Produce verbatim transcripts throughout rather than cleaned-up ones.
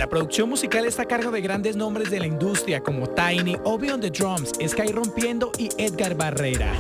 La producción musical está a cargo de grandes nombres de la industria como Tiny, Obi on the Drums, Sky Rompiendo y Edgar Barrera.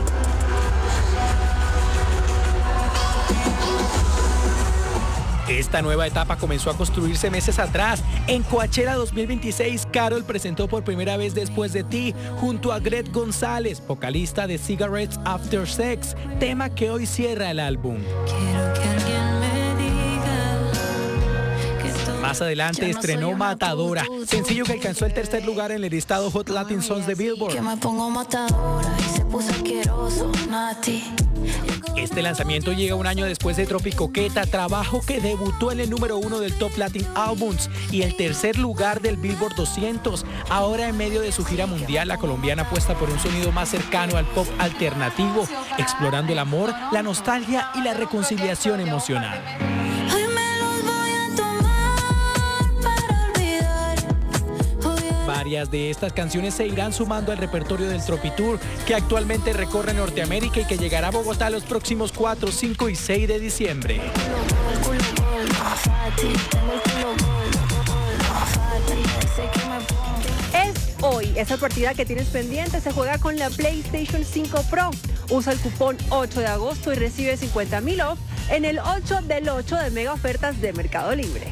Esta nueva etapa comenzó a construirse meses atrás. En Coachella dos mil veintiséis, Karol presentó por primera vez Después de ti junto a Greg González, vocalista de Cigarettes After Sex, tema que hoy cierra el álbum. Quiero que alguien me diga que estoy... Más adelante Yo no estrenó soy una Matadora, puta. sencillo que alcanzó el tercer lugar en el listado Hot Latin Songs de Billboard. Que me pongo matadora y se puso asqueroso, Nati. Este lanzamiento llega un año después de Tropicoqueta, trabajo que debutó en el número uno del Top Latin Albums y el tercer lugar del Billboard doscientos. Ahora, en medio de su gira mundial, la colombiana apuesta por un sonido más cercano al pop alternativo, explorando el amor, la nostalgia y la reconciliación emocional. Hoy me los voy a tomar para olvidar. Hoy a- Varias de estas canciones se irán sumando al repertorio del Tropitour, que actualmente recorre Norteamérica y que llegará a Bogotá los próximos cuatro, cinco y seis de diciembre. El culo gordo, fati, tengo el culo gordo, gordo, fati, sé que me pongo. Es hoy. Esa partida que tienes pendiente se juega con la PlayStation cinco Pro. Usa el cupón ocho de agosto y recibe cincuenta mil off en el ocho del ocho de mega ofertas de Mercado Libre.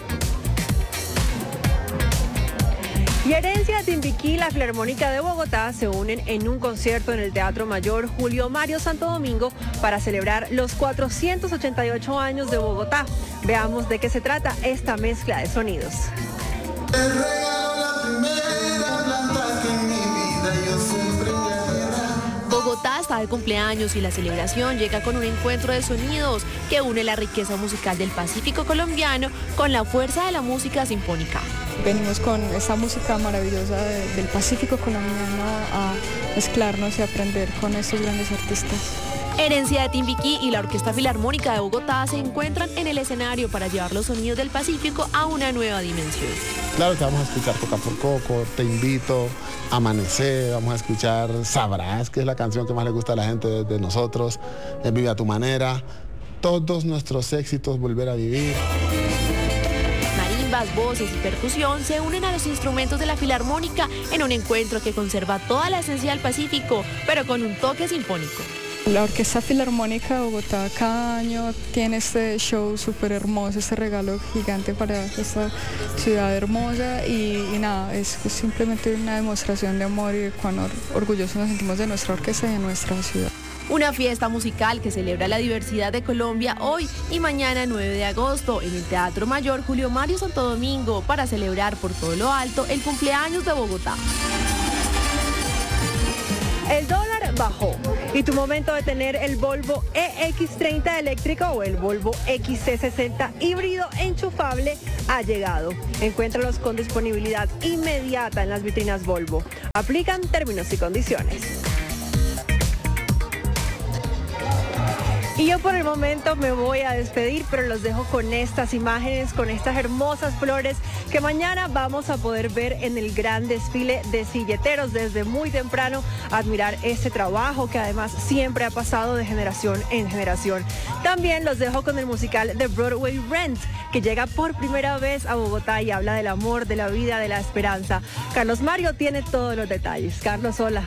Y Herencia, Timbiquí y la Filarmónica de Bogotá se unen en un concierto en el Teatro Mayor Julio Mario Santo Domingo para celebrar los cuatrocientos ochenta y ocho años de Bogotá. Veamos de qué se trata esta mezcla de sonidos. Te regalo la primera planta que en mi vida yo sembré. Bogotá está de cumpleaños y la celebración llega con un encuentro de sonidos que une la riqueza musical del Pacífico colombiano con la fuerza de la música sinfónica. Venimos con esta música maravillosa de- del Pacífico colombiano a mezclarnos y aprender con estos grandes artistas. Herencia de Timbiquí y la Orquesta Filarmónica de Bogotá se encuentran en el escenario para llevar los sonidos del Pacífico a una nueva dimensión. Claro que vamos a escuchar Coca por Coco, Te Invito, Amanecer, vamos a escuchar Sabrás, que es la canción que más le gusta a la gente de, de nosotros, eh, Vive a tu manera, todos nuestros éxitos, Volver a vivir. Marimbas, voces y percusión se unen a los instrumentos de la Filarmónica en un encuentro que conserva toda la esencia del Pacífico, pero con un toque sinfónico. La Orquesta Filarmónica de Bogotá cada año tiene este show súper hermoso, este regalo gigante para esta ciudad hermosa y, y nada, es, es simplemente una demostración de amor y de cuán or- orgullosos nos sentimos de nuestra orquesta y de nuestra ciudad. Una fiesta musical que celebra la diversidad de Colombia hoy y mañana nueve de agosto en el Teatro Mayor Julio Mario Santo Domingo para celebrar por todo lo alto el cumpleaños de Bogotá. El dólar bajó y tu momento de tener el Volvo E X treinta eléctrico o el Volvo X C sesenta híbrido enchufable ha llegado. Encuéntralos con disponibilidad inmediata en las vitrinas Volvo. Aplican términos y condiciones. Y yo por el momento me voy a despedir, pero los dejo con estas imágenes, con estas hermosas flores que mañana vamos a poder ver en el gran desfile de silleteros desde muy temprano, admirar este trabajo que además siempre ha pasado de generación en generación. También los dejo con el musical de Broadway Rent, que llega por primera vez a Bogotá y habla del amor, de la vida, de la esperanza. Carlos Mario tiene todos los detalles. Carlos, hola.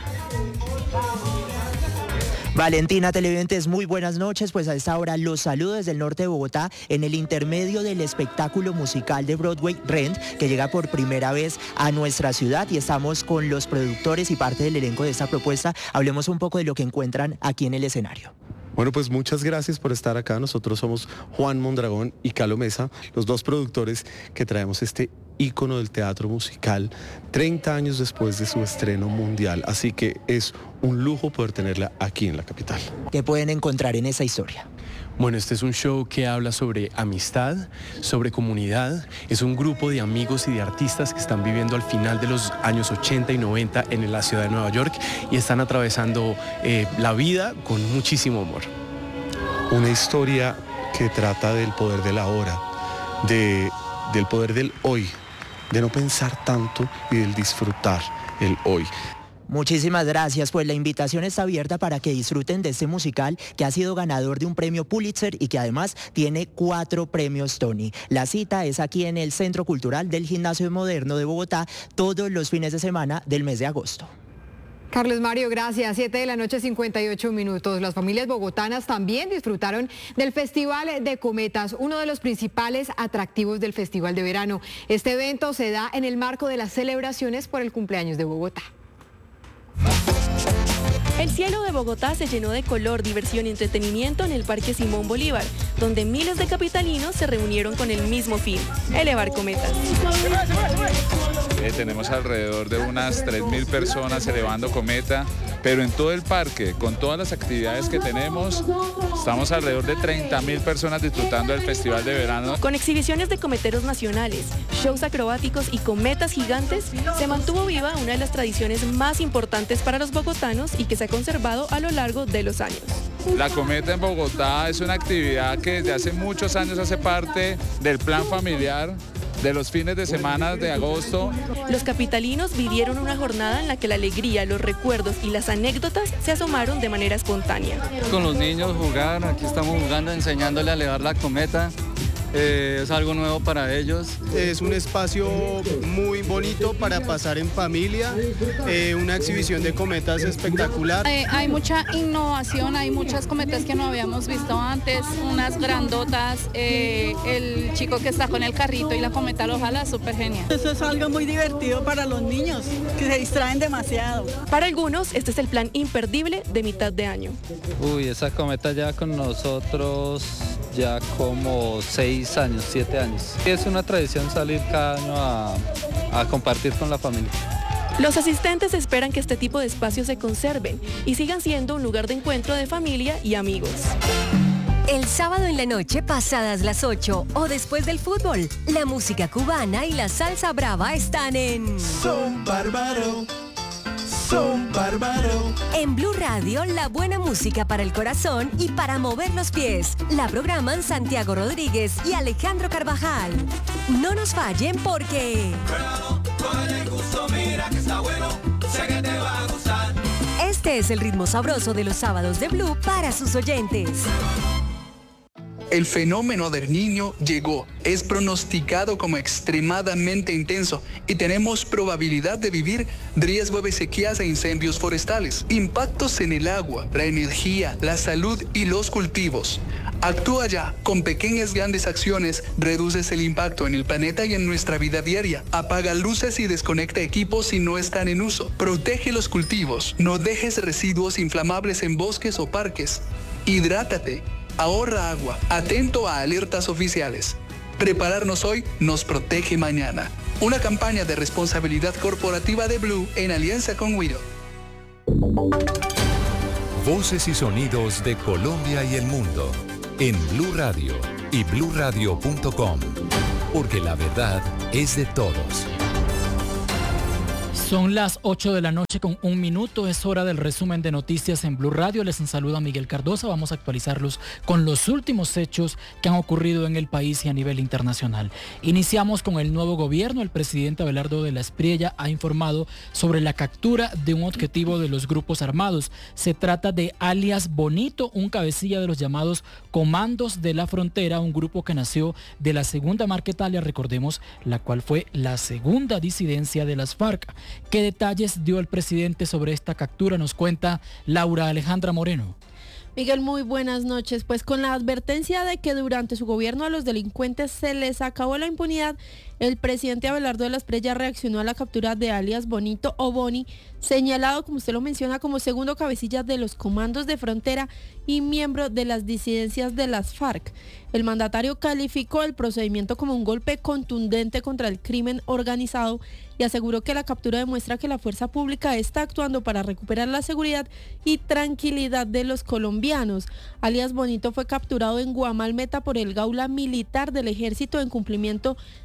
Valentina, televidentes, muy buenas noches. Pues a esta hora los saludo desde el norte de Bogotá en el intermedio del espectáculo musical de Broadway Rent, que llega por primera vez a nuestra ciudad y estamos con los productores y parte del elenco de esta propuesta. Hablemos un poco de lo que encuentran aquí en el escenario. Bueno, pues muchas gracias por estar acá. Nosotros somos Juan Mondragón y Calo Mesa, los dos productores que traemos este ícono del teatro musical treinta años después de su estreno mundial. Así que es un lujo poder tenerla aquí en la capital. ¿Qué pueden encontrar en esa historia? Bueno, este es un show que habla sobre amistad, sobre comunidad. Es un grupo de amigos y de artistas que están viviendo al final de los años ochenta y noventa en la ciudad de Nueva York y están atravesando eh, la vida con muchísimo amor. Una historia que trata del poder de la hora, de, del poder del hoy, de no pensar tanto y del disfrutar el hoy. Muchísimas gracias, pues la invitación está abierta para que disfruten de este musical que ha sido ganador de un premio Pulitzer y que además tiene cuatro premios Tony. La cita es aquí en el Centro Cultural del Gimnasio Moderno de Bogotá todos los fines de semana del mes de agosto. Carlos Mario, gracias. siete de la noche, cincuenta y ocho minutos. Las familias bogotanas también disfrutaron del Festival de Cometas, uno de los principales atractivos del Festival de Verano. Este evento se da en el marco de las celebraciones por el cumpleaños de Bogotá. El cielo de Bogotá se llenó de color, diversión y entretenimiento en el Parque Simón Bolívar, donde miles de capitalinos se reunieron con el mismo fin, elevar cometas. Eh, tenemos alrededor de unas tres mil personas elevando cometa, pero en todo el parque, con todas las actividades que tenemos, estamos alrededor de treinta mil personas disfrutando del Festival de Verano. Con exhibiciones de cometeros nacionales, shows acrobáticos y cometas gigantes, se mantuvo viva una de las tradiciones más importantes para los bogotanos y que se ha conservado a lo largo de los años. La cometa en Bogotá es una actividad que desde hace muchos años hace parte del plan familiar de los fines de semana de agosto. Los capitalinos vivieron una jornada en la que la alegría, los recuerdos y las anécdotas se asomaron de manera espontánea. Con los niños jugar, aquí estamos jugando, enseñándole a elevar la cometa. Eh, es algo nuevo para ellos. Es un espacio muy bonito para pasar en familia, eh, una exhibición de cometas espectacular. Eh, hay mucha innovación, hay muchas cometas que no habíamos visto antes, unas grandotas, eh, el chico que está con el carrito y la cometa lo jala, súper genial. Eso es algo muy divertido para los niños, que se distraen demasiado. Para algunos, este es el plan imperdible de mitad de año. Uy, esa cometa ya con nosotros ya como seis años, siete años. Es una tradición salir cada año a, a compartir con la familia. Los asistentes esperan que este tipo de espacios se conserven y sigan siendo un lugar de encuentro de familia y amigos. El sábado en la noche, pasadas las ocho o después del fútbol, la música cubana y la salsa brava están en Son Bárbaro. Son Bárbaro. En Blue Radio, la buena música para el corazón y para mover los pies. La programan Santiago Rodríguez y Alejandro Carvajal. No nos fallen porque... Este es el ritmo sabroso de los sábados de Blue para sus oyentes. El fenómeno del Niño llegó, es pronosticado como extremadamente intenso y tenemos probabilidad de vivir riesgo de sequías e incendios forestales, impactos en el agua, la energía, la salud y los cultivos. Actúa ya, con pequeñas grandes acciones reduces el impacto en el planeta y en nuestra vida diaria. Apaga luces y desconecta equipos si no están en uso. Protege los cultivos, no dejes residuos inflamables en bosques o parques. Hidrátate. Ahorra agua, atento a alertas oficiales. Prepararnos hoy nos protege mañana. Una campaña de responsabilidad corporativa de Blue en alianza con Wido. Voces y sonidos de Colombia y el mundo en Blue Radio y blue radio punto com, porque la verdad es de todos. Son las ocho de la noche con un minuto, es hora del resumen de noticias en Blue Radio. Les saluda Miguel Cardosa, vamos a actualizarlos con los últimos hechos que han ocurrido en el país y a nivel internacional. Iniciamos con el nuevo gobierno. El presidente Abelardo de la Espriella ha informado sobre la captura de un objetivo de los grupos armados. Se trata de alias Bonito, un cabecilla de los llamados Comandos de la Frontera, un grupo que nació de la Segunda Marquetalia, recordemos, la cual fue la segunda disidencia de las FARC. ¿Qué detalles dio el presidente sobre esta captura? Nos cuenta Laura Alejandra Moreno. Miguel, muy buenas noches. Pues con la advertencia de que durante su gobierno a los delincuentes se les acabó la impunidad, el presidente Abelardo de la Espriella reaccionó a la captura de alias Bonito o Boni, señalado, como usted lo menciona, como segundo cabecilla de los comandos de frontera y miembro de las disidencias de las FARC. El mandatario calificó el procedimiento como un golpe contundente contra el crimen organizado y aseguró que la captura demuestra que la fuerza pública está actuando para recuperar la seguridad y tranquilidad de los colombianos. Alias Bonito fue capturado en Guamal Meta por el Gaula Militar del Ejército en cumplimiento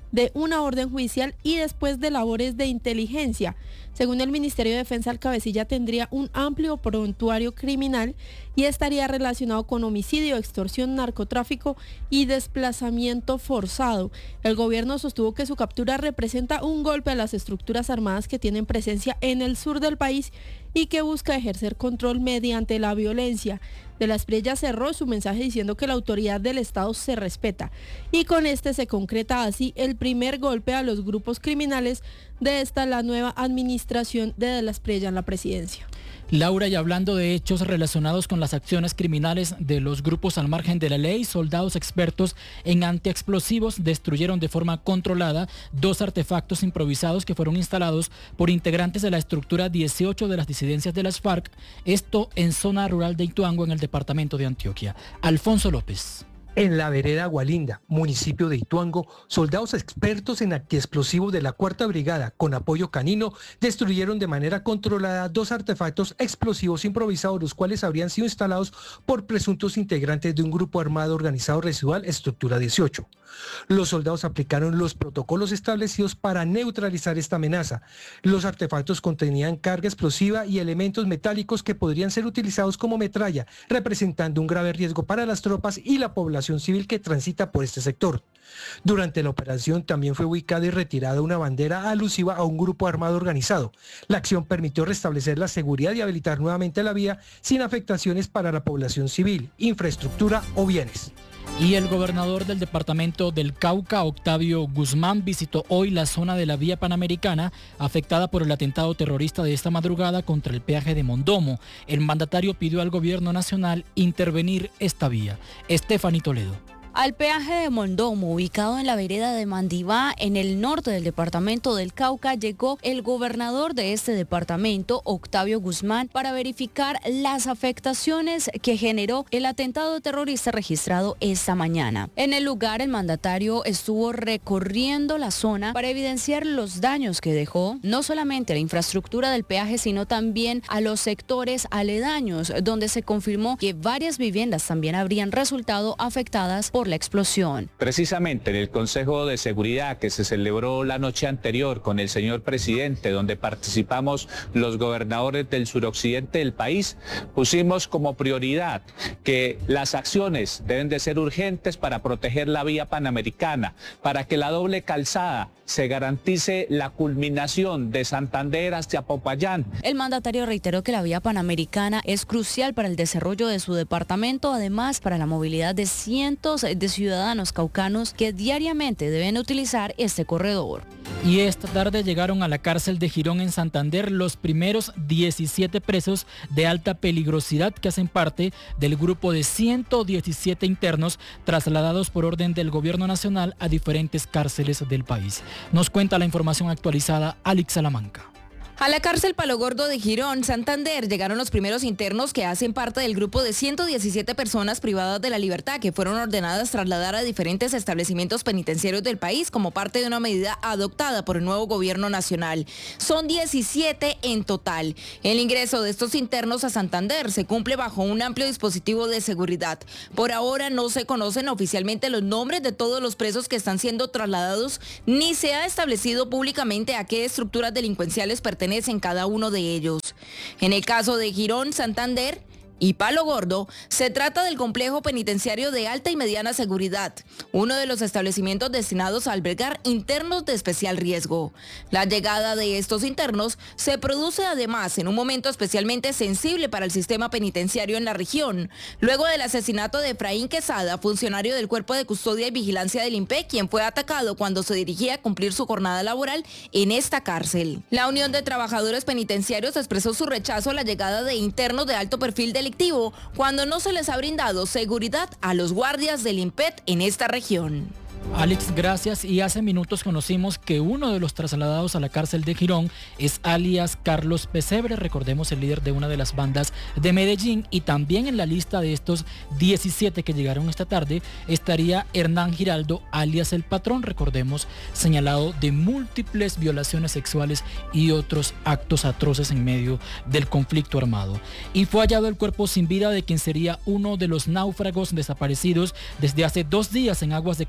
de una orden judicial y después de labores de inteligencia. Según el Ministerio de Defensa, el cabecilla tendría un amplio prontuario criminal y estaría relacionado con homicidio, extorsión, narcotráfico y desplazamiento forzado. El gobierno sostuvo que su captura representa un golpe a las estructuras armadas que tienen presencia en el sur del país y que busca ejercer control mediante la violencia. De la Espriella cerró su mensaje diciendo que la autoridad del Estado se respeta y con este se concreta así el primer golpe a los grupos criminales de esta la nueva administración de De la Espriella en la presidencia. Laura, y hablando de hechos relacionados con las acciones criminales de los grupos al margen de la ley, soldados expertos en antiexplosivos destruyeron de forma controlada dos artefactos improvisados que fueron instalados por integrantes de la estructura dieciocho de las disidencias de las FARC, esto en zona rural de Ituango, en el departamento de Antioquia. Alfonso López. En la vereda Gualinda, municipio de Ituango, soldados expertos en antiexplosivos de la cuarta Brigada, con apoyo canino, destruyeron de manera controlada dos artefactos explosivos improvisados, los cuales habrían sido instalados por presuntos integrantes de un grupo armado organizado residual Estructura dieciocho. Los soldados aplicaron los protocolos establecidos para neutralizar esta amenaza. Los artefactos contenían carga explosiva y elementos metálicos que podrían ser utilizados como metralla, representando un grave riesgo para las tropas y la población civil que transita por este sector. Durante la operación también fue ubicada y retirada una bandera alusiva a un grupo armado organizado. La acción permitió restablecer la seguridad y habilitar nuevamente la vía sin afectaciones para la población civil, infraestructura o bienes. Y el gobernador del departamento del Cauca, Octavio Guzmán, visitó hoy la zona de la vía panamericana afectada por el atentado terrorista de esta madrugada contra el peaje de Mondomo. El mandatario pidió al gobierno nacional intervenir esta vía. Estefanía Toledo. Al peaje de Mondomo, ubicado en la vereda de Mandibá, en el norte del departamento del Cauca, llegó el gobernador de este departamento, Octavio Guzmán, para verificar las afectaciones que generó el atentado terrorista registrado esta mañana. En el lugar, el mandatario estuvo recorriendo la zona para evidenciar los daños que dejó, no solamente a la infraestructura del peaje, sino también a los sectores aledaños, donde se confirmó que varias viviendas también habrían resultado afectadas por la explosión. Precisamente en el Consejo de Seguridad que se celebró la noche anterior con el señor presidente, donde participamos los gobernadores del suroccidente del país, pusimos como prioridad que las acciones deben de ser urgentes para proteger la vía panamericana, para que la doble calzada se garantice la culminación de Santander hacia Popayán. El mandatario reiteró que la vía panamericana es crucial para el desarrollo de su departamento, además para la movilidad de cientos de ciudadanos caucanos que diariamente deben utilizar este corredor. Y esta tarde llegaron a la cárcel de Girón en Santander los primeros diecisiete presos de alta peligrosidad que hacen parte del grupo de ciento diecisiete internos trasladados por orden del gobierno nacional a diferentes cárceles del país. Nos cuenta la información actualizada Alex Salamanca. A la cárcel Palo Gordo de Girón, Santander, llegaron los primeros internos que hacen parte del grupo de ciento diecisiete personas privadas de la libertad que fueron ordenadas trasladar a diferentes establecimientos penitenciarios del país como parte de una medida adoptada por el nuevo gobierno nacional. Son diecisiete en total. El ingreso de estos internos a Santander se cumple bajo un amplio dispositivo de seguridad. Por ahora no se conocen oficialmente los nombres de todos los presos que están siendo trasladados, ni se ha establecido públicamente a qué estructuras delincuenciales pertenecen en cada uno de ellos. En el caso de Girón, Santander y Palo Gordo, se trata del complejo penitenciario de alta y mediana seguridad, uno de los establecimientos destinados a albergar internos de especial riesgo. La llegada de estos internos se produce además en un momento especialmente sensible para el sistema penitenciario en la región, luego del asesinato de Efraín Quesada, funcionario del Cuerpo de Custodia y Vigilancia del I N P E, quien fue atacado cuando se dirigía a cumplir su jornada laboral en esta cárcel. La Unión de Trabajadores Penitenciarios expresó su rechazo a la llegada de internos de alto perfil delictivo cuando no se les ha brindado seguridad a los guardias del I N P E en esta región. Alex, gracias. Y hace minutos conocimos que uno de los trasladados a la cárcel de Girón es alias Carlos Pesebre, recordemos el líder de una de las bandas de Medellín, y también en la lista de estos diecisiete que llegaron esta tarde estaría Hernán Giraldo, alias El Patrón, recordemos, señalado de múltiples violaciones sexuales y otros actos atroces en medio del conflicto armado. Y fue hallado el cuerpo sin vida de quien sería uno de los náufragos desaparecidos desde hace dos días en aguas de Cartagena.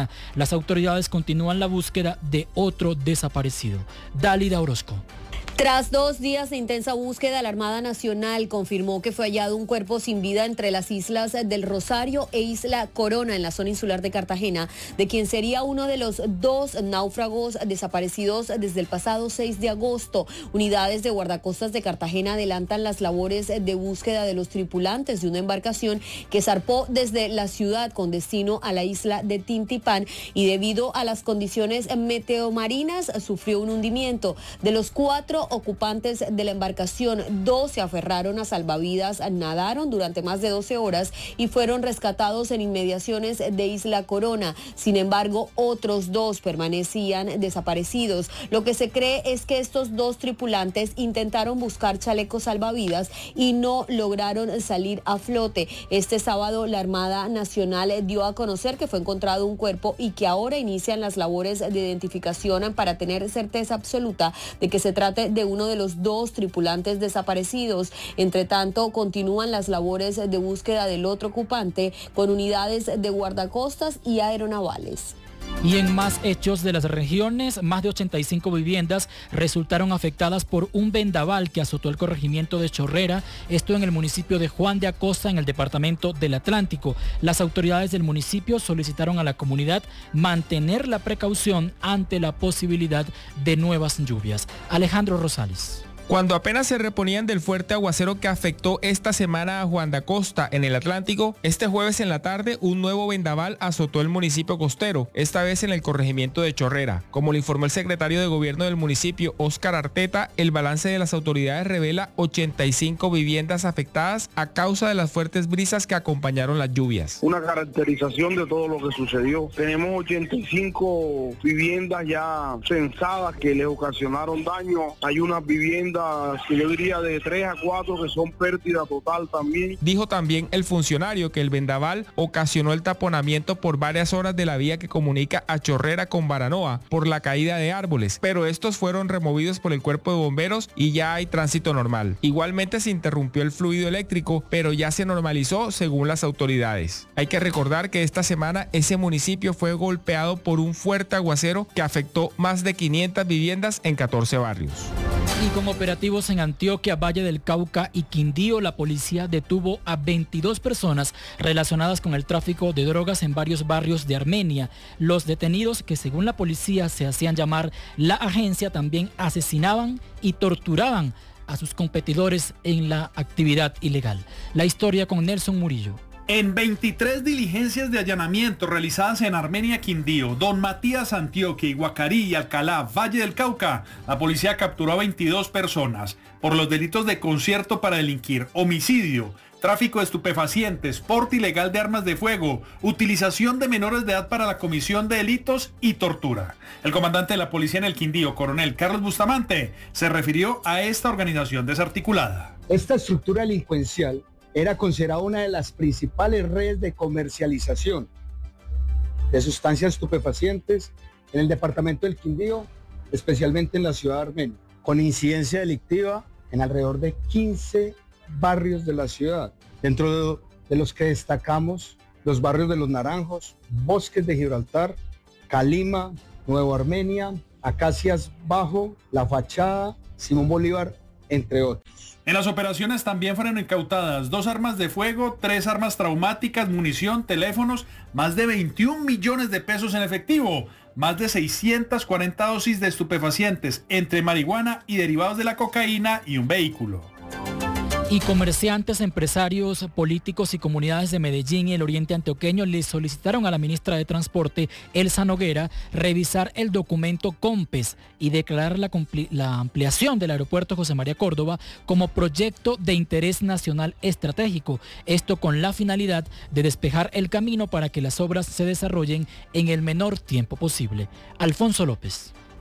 Cartagena. Las autoridades continúan la búsqueda de otro desaparecido. Dálida Orozco. Tras dos días de intensa búsqueda, la Armada Nacional confirmó que fue hallado un cuerpo sin vida entre las islas del Rosario e Isla Corona, en la zona insular de Cartagena, de quien sería uno de los dos náufragos desaparecidos desde el pasado seis de agosto. Unidades de guardacostas de Cartagena adelantan las labores de búsqueda de los tripulantes de una embarcación que zarpó desde la ciudad con destino a la isla de Tintipán y debido a las condiciones meteomarinas sufrió un hundimiento. De los cuatro ocupantes de la embarcación, dos se aferraron a salvavidas, nadaron durante más de doce horas y fueron rescatados en inmediaciones de Isla Corona. Sin embargo, otros dos permanecían desaparecidos. Lo que se cree es que estos dos tripulantes intentaron buscar chalecos salvavidas y no lograron salir a flote. Este sábado, la Armada Nacional dio a conocer que fue encontrado un cuerpo y que ahora inician las labores de identificación para tener certeza absoluta de que se trate de uno de los dos tripulantes desaparecidos. Entre tanto, continúan las labores de búsqueda del otro ocupante con unidades de guardacostas y aeronavales. Y en más hechos de las regiones, más de ochenta y cinco viviendas resultaron afectadas por un vendaval que azotó el corregimiento de Chorrera, esto en el municipio de Juan de Acosta, en el departamento del Atlántico. Las autoridades del municipio solicitaron a la comunidad mantener la precaución ante la posibilidad de nuevas lluvias. Alejandro Rosales. Cuando apenas se reponían del fuerte aguacero que afectó esta semana a Juan de Acosta en el Atlántico, este jueves en la tarde un nuevo vendaval azotó el municipio costero, esta vez en el corregimiento de Chorrera. Como le informó el secretario de gobierno del municipio, Óscar Arteta, el balance de las autoridades revela ochenta y cinco viviendas afectadas a causa de las fuertes brisas que acompañaron las lluvias. Una caracterización de todo lo que sucedió. Tenemos ochenta y cinco viviendas ya censadas que le ocasionaron daño. Hay unas viviendas que yo diría de tres a cuatro que son pérdida total también. Dijo también el funcionario que el vendaval ocasionó el taponamiento por varias horas de la vía que comunica a Chorrera con Baranoa por la caída de árboles, pero estos fueron removidos por el cuerpo de bomberos y ya hay tránsito normal. Igualmente se interrumpió el fluido eléctrico, pero ya se normalizó según las autoridades. Hay que recordar que esta semana ese municipio fue golpeado por un fuerte aguacero que afectó más de quinientas viviendas en catorce barrios. Y con operativos en Antioquia, Valle del Cauca y Quindío, la policía detuvo a veintidós personas relacionadas con el tráfico de drogas en varios barrios de Armenia. Los detenidos, que según la policía se hacían llamar la agencia, también asesinaban y torturaban a sus competidores en la actividad ilegal. La historia con Nelson Murillo. En veintitrés diligencias de allanamiento realizadas en Armenia, Quindío, Don Matías, Antioquia, Iguacarí y Alcalá, Valle del Cauca, la policía capturó a veintidós personas por los delitos de concierto para delinquir, homicidio, tráfico de estupefacientes, porte ilegal de armas de fuego, utilización de menores de edad para la comisión de delitos y tortura. El comandante de la policía en el Quindío, coronel Carlos Bustamante, se refirió a esta organización desarticulada. Esta estructura delincuencial era considerada una de las principales redes de comercialización de sustancias estupefacientes en el departamento del Quindío, especialmente en la ciudad de Armenia, con incidencia delictiva en alrededor de quince barrios de la ciudad, dentro de, de los que destacamos los barrios de Los Naranjos, Bosques de Gibraltar, Calima, Nuevo Armenia, Acacias Bajo, La Fachada, Simón Bolívar, entre otros. En las operaciones también fueron incautadas dos armas de fuego, tres armas traumáticas, munición, teléfonos, más de veintiún millones de pesos en efectivo, más de seiscientas cuarenta dosis de estupefacientes, entre marihuana y derivados de la cocaína y un vehículo. Y comerciantes, empresarios, políticos y comunidades de Medellín y el oriente antioqueño le solicitaron a la ministra de Transporte, Elsa Noguera, revisar el documento COMPES y declarar la, la ampliación del aeropuerto José María Córdoba como proyecto de interés nacional estratégico. Esto con la finalidad de despejar el camino para que las obras se desarrollen en el menor tiempo posible. Alfonso López.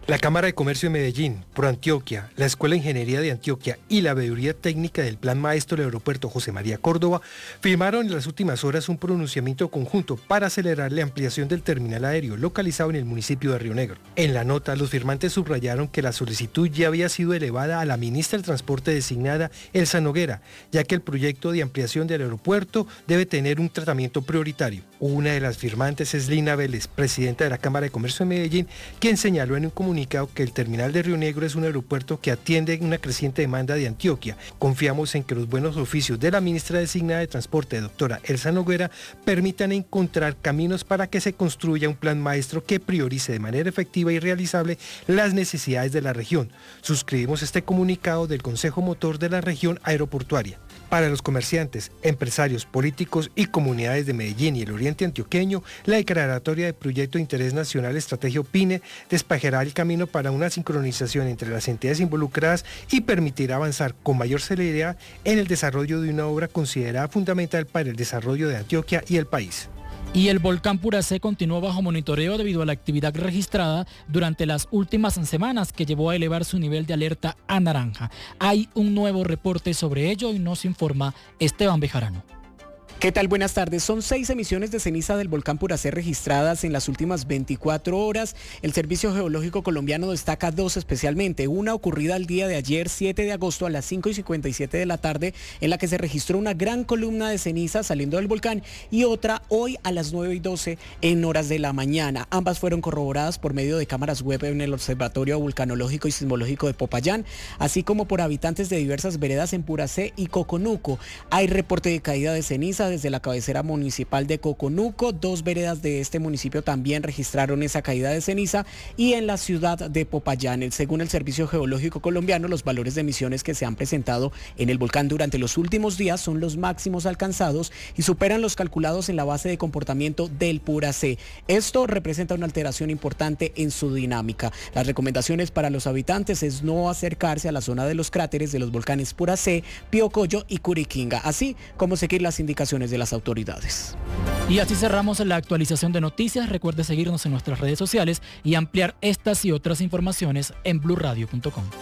La Cámara de Comercio de Medellín, ProAntioquia, la Escuela de Ingeniería de Antioquia y la Veeduría Técnica del Plan Maestro del Aeropuerto José María Córdoba firmaron en las últimas horas un pronunciamiento conjunto para acelerar la ampliación del terminal aéreo localizado en el municipio de Río Negro. En la nota, los firmantes subrayaron que la solicitud ya había sido elevada a la ministra del Transporte designada, Elsa Noguera, ya que el proyecto de ampliación del aeropuerto debe tener un tratamiento prioritario. Una de las firmantes es Lina Vélez, presidenta de la Cámara de Comercio de Medellín, quien señaló en un comunicado que el terminal de Río Negro es un aeropuerto que atiende una creciente demanda de Antioquia. Confiamos en que los buenos oficios de la ministra designada de Transporte, doctora Elsa Noguera, permitan encontrar caminos para que se construya un plan maestro que priorice de manera efectiva y realizable las necesidades de la región. Suscribimos este comunicado del Consejo Motor de la Región Aeroportuaria. Para los comerciantes, empresarios, políticos y comunidades de Medellín y el oriente antioqueño, la declaratoria de Proyecto de Interés Nacional Estrategio PINE despejará el camino para una sincronización entre las entidades involucradas y permitirá avanzar con mayor celeridad en el desarrollo de una obra considerada fundamental para el desarrollo de Antioquia y el país. Y el volcán Puracé continuó bajo monitoreo debido a la actividad registrada durante las últimas semanas que llevó a elevar su nivel de alerta a naranja. Hay un nuevo reporte sobre ello y nos informa Esteban Bejarano. ¿Qué tal? Buenas tardes. Son seis emisiones de ceniza del volcán Puracé registradas en las últimas veinticuatro horas. El Servicio Geológico Colombiano destaca dos especialmente. Una ocurrida el día de ayer, siete de agosto, a las cinco y cincuenta y siete de la tarde, en la que se registró una gran columna de ceniza saliendo del volcán, y otra hoy a las nueve y doce en horas de la mañana. Ambas fueron corroboradas por medio de cámaras web en el Observatorio Vulcanológico y Sismológico de Popayán, así como por habitantes de diversas veredas en Puracé y Coconuco. Hay reporte de caída de ceniza desde la cabecera municipal de Coconuco. Dos veredas de este municipio también registraron esa caída de ceniza, y en la ciudad de Popayán. Según el Servicio Geológico Colombiano, los valores de emisiones que se han presentado en el volcán durante los últimos días son los máximos alcanzados y superan los calculados en la base de comportamiento del Puracé. Esto representa una alteración importante en su dinámica. Las recomendaciones para los habitantes es no acercarse a la zona de los cráteres de los volcanes Puracé, Piocoyo y Curiquinga, así como seguir las indicaciones de las autoridades. Y así cerramos la actualización de noticias. Recuerde seguirnos en nuestras redes sociales y ampliar estas y otras informaciones en blue radio punto com.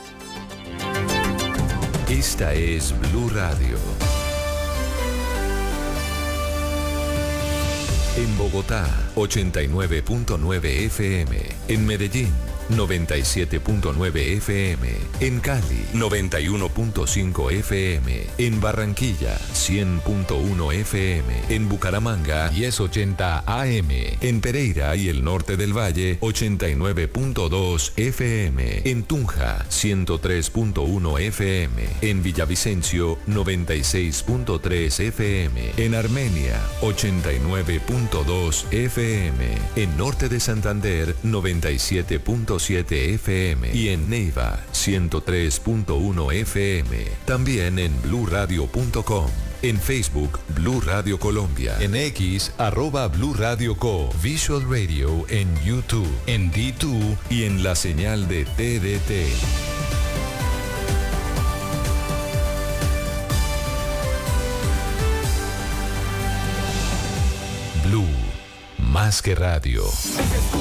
Esta es Blue Radio. En Bogotá, ochenta y nueve punto nueve F M. En Medellín, noventa y siete punto nueve F M. En Cali, noventa y uno punto cinco F M. En Barranquilla, cien punto uno F M. En Bucaramanga, diez ochenta A M. En Pereira y el norte del Valle, ochenta y nueve punto dos F M. En Tunja, ciento tres punto uno F M. En Villavicencio, noventa y seis punto tres F M. En Armenia, ochenta y nueve punto dos F M. En norte de Santander, noventa y siete punto siete F M. Y en Neiva, ciento tres punto uno F M. También en blue radio punto com. En Facebook, Blue Radio Colombia. En X, arroba Blue Radio Co. Visual Radio en YouTube, en D dos y en la señal de T D T. Blue, más que radio.